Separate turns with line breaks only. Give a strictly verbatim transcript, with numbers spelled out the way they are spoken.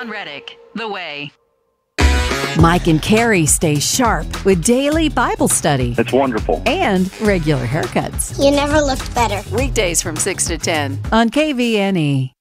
Reddick, The Way.
Mike and Carrie stay sharp with daily Bible study
It's wonderful.
and regular haircuts.
You never looked better.
Weekdays from six to ten on K V N E.